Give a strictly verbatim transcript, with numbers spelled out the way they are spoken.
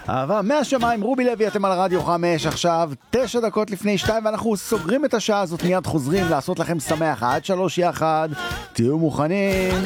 אהבה מהשמיים, רובי לוי, אתם על רדיו חמש, עכשיו תשע דקות לפני שתיים, ואנחנו סוגרים את השעה הזאת, מיד חוזרים לעשות לכם שמח עד שלוש יחד, תהיו מוכנים.